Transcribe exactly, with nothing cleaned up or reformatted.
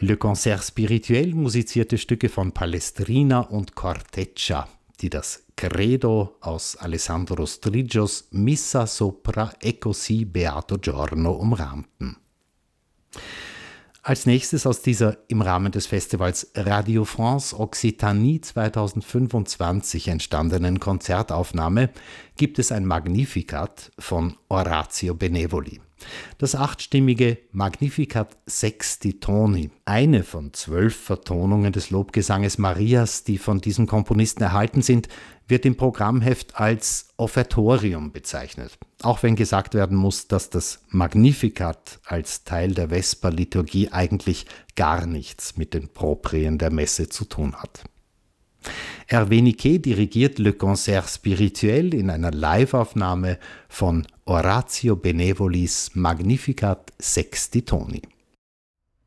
Le Concert Spirituel musizierte Stücke von Palestrina und Corteccia, die das Credo aus Alessandro Strigios Missa sopra e così beato giorno umrahmten. Als nächstes aus dieser im Rahmen des Festivals Radio France Occitanie zweitausendfünfundzwanzig entstandenen Konzertaufnahme gibt es ein Magnificat von Orazio Benevoli. Das achtstimmige Magnificat Sexti Toni, eine von zwölf Vertonungen des Lobgesanges Marias, die von diesem Komponisten erhalten sind, wird im Programmheft als Offertorium bezeichnet. Auch wenn gesagt werden muss, dass das Magnificat als Teil der Vesperliturgie eigentlich gar nichts mit den Proprien der Messe zu tun hat. Hervé Niquet dirigiert Le Concert Spirituel in einer Liveaufnahme von Orazio Benevolis Magnificat Sexti Toni.